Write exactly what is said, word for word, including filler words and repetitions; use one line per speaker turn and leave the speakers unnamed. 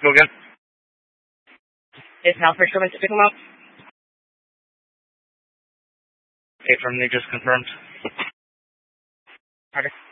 Go again.
Is Alfred coming to pick him up?
Okay, from me, just confirmed.
Carter.